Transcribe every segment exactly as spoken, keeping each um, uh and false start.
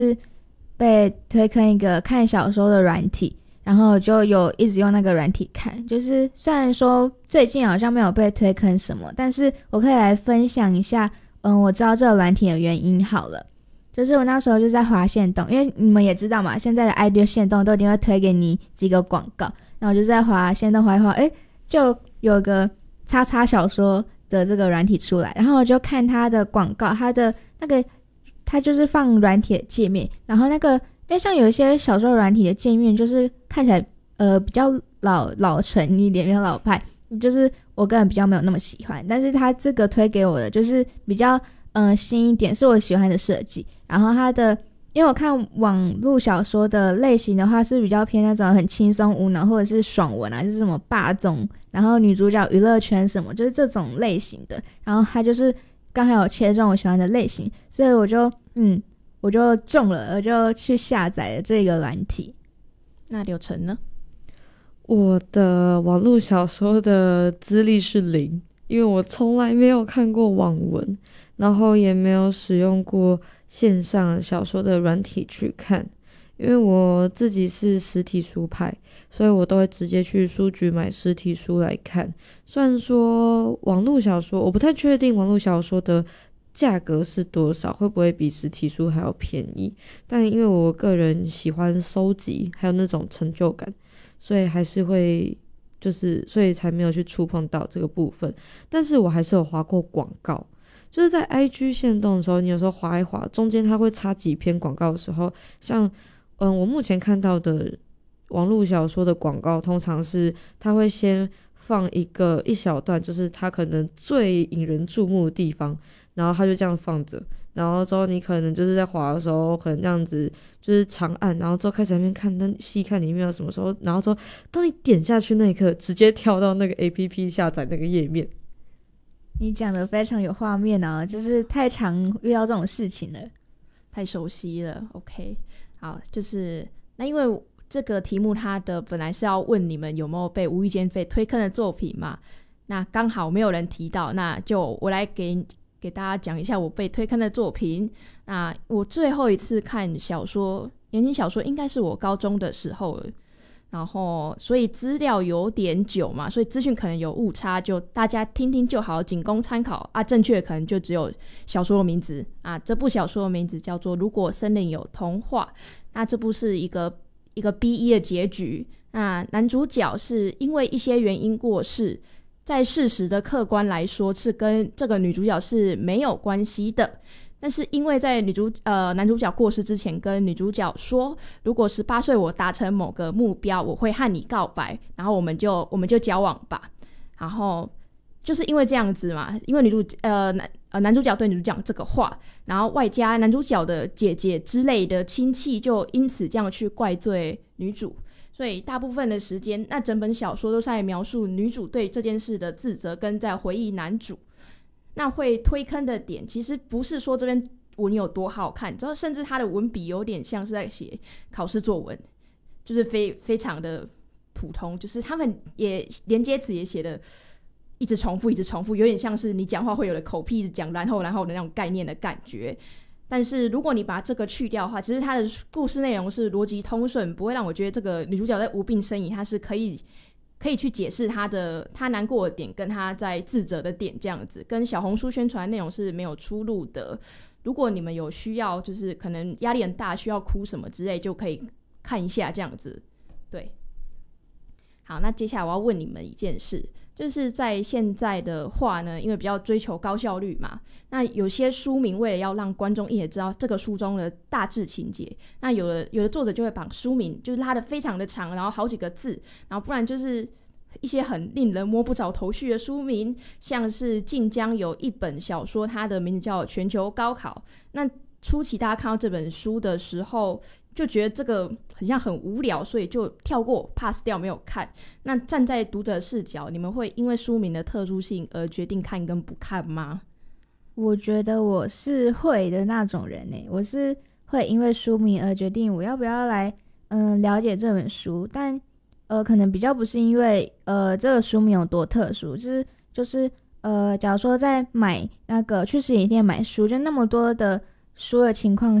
被推坑一个看小说的软体，然后就有一直用那个软体看。就是虽然说最近好像没有被推坑什么，但是我可以来分享一下嗯，我知道这个软体的原因好了。就是我那时候就在滑限动，因为你们也知道嘛，现在的 I D 限动都一定会推给你几个广告，然后我就在滑限动滑一滑，诶就有个叉叉小说的这个软体出来，然后我就看它的广告，它的那个它就是放软体的界面，然后那个因为像有一些小说软体的界面就是看起来呃比较老老成一点，比较老派，就是我个人比较没有那么喜欢，但是它这个推给我的就是比较嗯、呃、新一点，是我喜欢的设计。然后它的因为我看网络小说的类型的话是比较偏那种很轻松无脑或者是爽文啊，就是什么霸总，然后女主角娱乐圈什么，就是这种类型的。然后它就是刚好有切中我喜欢的类型，所以我就嗯我就中了，我就去下载了这个软体。 那柳橙呢？ 我的网络小说的资历是零，因为我从来没有看过网文，然后也没有使用过线上小说的软体去看，因为我自己是实体书派，所以我都会直接去书局买实体书来看。虽然说网络小说，我不太确定网络小说的价格是多少，会不会比实体书还要便宜，但因为我个人喜欢收集还有那种成就感，所以还是会就是所以才没有去触碰到这个部分。但是我还是有滑过广告，就是在 I G 限动的时候，你有时候滑一滑，中间它会插几篇广告的时候，像嗯，我目前看到的网络小说的广告，通常是它会先放一个一小段，就是它可能最引人注目的地方，然后它就这样放着，然后之后你可能就是在滑的时候，可能这样子就是长按，然后之后开始在那边看灯细看里面有什么时候，然后之后当你点下去那一刻，直接跳到那个 A P P 下载那个页面。 你讲的非常有画面啊，就是太常遇到这种事情了， 太熟悉了。 OK， 好，就是那因为这个题目它的本来是要问你们有没有被无意间被推坑的作品嘛，那刚好没有人提到，那就我来给给大家讲一下我被推坑的作品。那我最后一次看小说言情小说应该是我高中的时候了，然后所以资料有点久嘛，所以资讯可能有误差，就大家听听就好，仅供参考啊。正确的可能就只有小说的名字啊，这部小说的名字叫做《如果森林有童话》。那这部是一个一个 B 一 的结局，那男主角是因为一些原因过世，在事实的客观来说是跟这个女主角是没有关系的，但是因为在女主呃男主角过世之前跟女主角说，如果十八岁我达成某个目标，我会和你告白，然后我们就我们就交往吧。然后就是因为这样子嘛，因为女主呃男呃男主角对女主讲这个话，然后外加男主角的姐姐之类的亲戚就因此这样去怪罪女主，所以大部分的时间，那整本小说都是在描述女主对这件事的自责，跟在回忆男主。那会推坑的点其实不是说这边文有多好看，甚至他的文笔有点像是在写考试作文，就是非非常的普通，就是他们也连接词也写的一直重复一直重复，有点像是你讲话会有的口癖一直讲然后然后的那种概念的感觉。但是如果你把这个去掉的话，其实它的故事内容是逻辑通顺，不会让我觉得这个女主角在无病呻吟，她是可以可以去解释她的她难过的点跟她在自责的点，这样子跟小红书宣传内容是没有出入的。如果你们有需要，就是可能压力很大需要哭什么之类，就可以看一下这样子。对，好，那接下来我要问你们一件事，就是在现在的话呢，因为比较追求高效率嘛，那有些书名为了要让观众一眼知道这个书中的大致情节，那有的有的作者就会把书名就是拉得非常的长，然后好几个字，然后不然就是一些很令人摸不着头绪的书名，像是晋江有一本小说，它的名字叫《全球高考》。那初期大家看到这本书的时候就觉得这个很像很无聊，所以就跳过 pass 掉没有看。那站在读者视角，你们会因为书名的特殊性而决定看跟不看吗？ 我觉得我是会的那种人耶，我是会因为书名而决定我要不要来嗯了解这本书，但呃可能比较不是因为呃这个书名有多特殊，就是就是呃假如说在买那个去实体店买书，就那么多的书的情况下，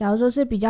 假如说是比较